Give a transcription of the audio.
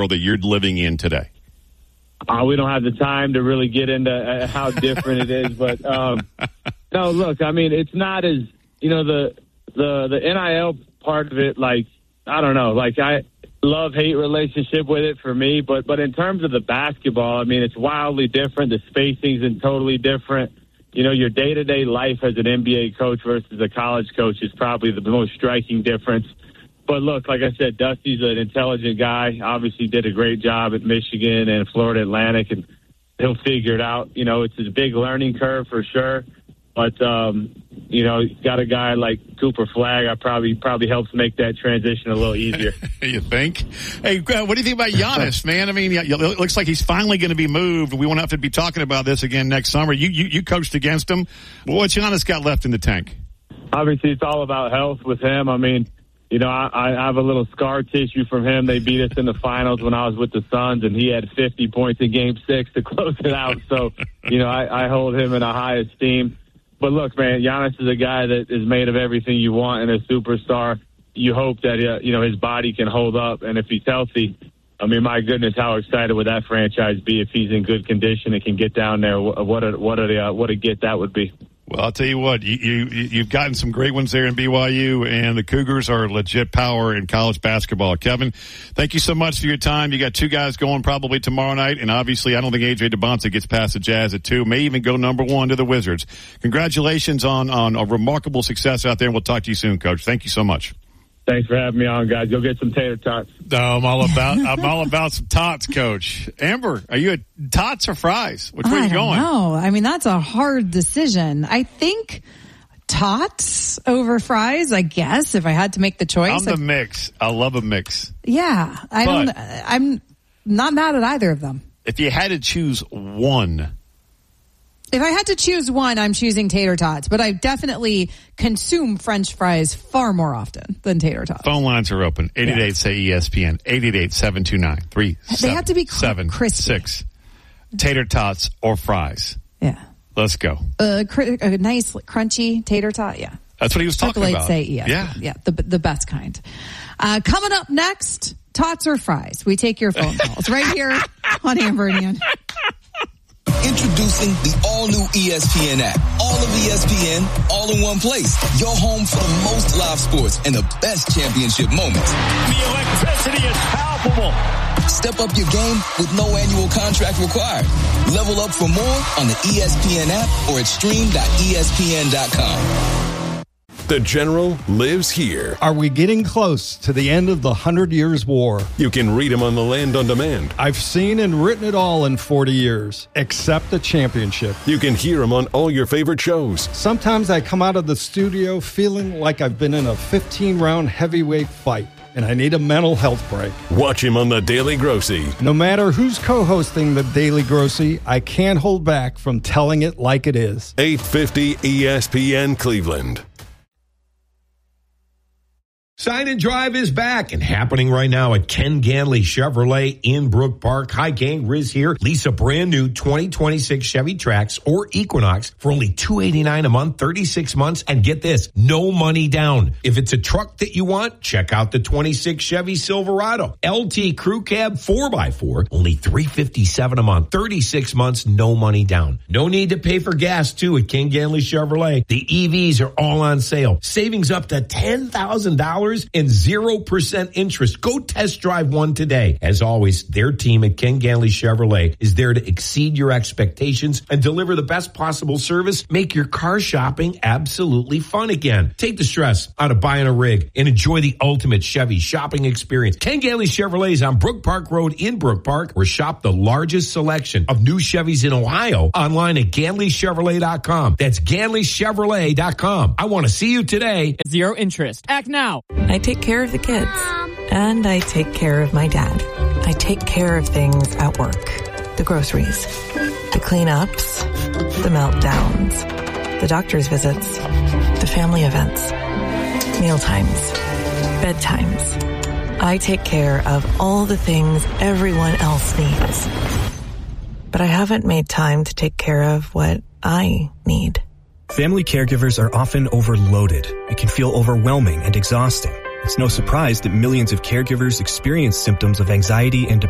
world that you're living in today? We don't have the time to really get into how different it is, but no, look, I mean, it's not as, the NIL part of it, like, I don't know, like I love-hate relationship with it for me, but in terms of the basketball, I mean, it's wildly different. The spacing's totally different. Your day-to-day life as an NBA coach versus a college coach is probably the most striking difference. But look, like I said, Dusty's an intelligent guy. Obviously did a great job at Michigan and Florida Atlantic, and he'll figure it out. It's a big learning curve for sure. But, got a guy like Cooper Flagg. I probably helps make that transition a little easier. You think? Hey, what do you think about Giannis, man? I mean, it looks like he's finally going to be moved. We won't have to be talking about this again next summer. You coached against him. What's Giannis got left in the tank? Obviously, it's all about health with him. I mean, I have a little scar tissue from him. They beat us in the finals when I was with the Suns, and he had 50 points in Game 6 to close it out. So, I hold him in a high esteem. But look, man, Giannis is a guy that is made of everything you want in a superstar. You hope that, his body can hold up. And if he's healthy, I mean, my goodness, how excited would that franchise be if he's in good condition and can get down there? What a get that would be. Well, I'll tell you what, you've gotten some great ones there in BYU, and the Cougars are legit power in college basketball. Kevin, thank you so much for your time. You got two guys going probably tomorrow night, and obviously I don't think A.J. DeBonta gets past the Jazz at 2, may even go number 1 to the Wizards. Congratulations on a remarkable success out there, and we'll talk to you soon, Coach. Thank you so much. Thanks for having me on, guys. Go get some tater tots. I'm all about some tots, Coach. Amber, are you at tots or fries? Which way are you going? No, I mean, that's a hard decision. I think tots over fries, I guess, if I had to make the choice. I'm the mix. I love a mix. Yeah. I'm not mad at either of them. If you had to choose one. If I had to choose one, I'm choosing tater tots, but I definitely consume French fries far more often than tater tots. Phone lines are open. 888-SAY-ESPN. 888-729-3776. They have to be crispy. Tater tots or fries. Yeah. Let's go. A nice crunchy tater tot. Yeah. That's what he was talking about. Yeah. The best kind. Coming up next, tots or fries. We take your phone calls right here on Amber and Ian. Introducing the all-new ESPN app. All of ESPN, all in one place. Your home for the most live sports and the best championship moments. The electricity is palpable. Step up your game with no annual contract required. Level up for more on the ESPN app or at stream.espn.com. The General lives here. Are we getting close to the end of the 100 Years' War? You can read him on the Land on Demand. I've seen and written it all in 40 years, except the championship. You can hear him on all your favorite shows. Sometimes I come out of the studio feeling like I've been in a 15-round heavyweight fight, and I need a mental health break. Watch him on The Daily Grossy. No matter who's co-hosting The Daily Grossy, I can't hold back from telling it like it is. 850 ESPN Cleveland. Sign and Drive is back and happening right now at Ken Ganley Chevrolet in Brook Park. Hi, gang. Riz here. Lease a brand new 2026 Chevy Trax or Equinox for only $289 a month, 36 months. And get this, no money down. If it's a truck that you want, check out the 26 Chevy Silverado. LT Crew Cab 4x4, only $357 a month, 36 months, no money down. No need to pay for gas, too, at Ken Ganley Chevrolet. The EVs are all on sale. Savings up to $10,000 and 0% interest. Go test drive one today. As always, their team at Ken Ganley Chevrolet is there to exceed your expectations and deliver the best possible service. Make your car shopping absolutely fun again. Take the stress out of buying a rig and enjoy the ultimate Chevy shopping experience. Ken Ganley Chevrolet is on Brook Park Road in Brook Park, or shop the largest selection of new Chevys in Ohio online at GanleyChevrolet.com. That's GanleyChevrolet.com. I want to see you today. 0 interest. Act now. I take care of the kids. And I take care of my dad. I take care of things at work. The groceries. The cleanups. The meltdowns. The doctor's visits. The family events. Mealtimes. Bedtimes. I take care of all the things everyone else needs. But I haven't made time to take care of what I need. Family caregivers are often overloaded. It can feel overwhelming and exhausting. It's no surprise that millions of caregivers experience symptoms of anxiety and depression.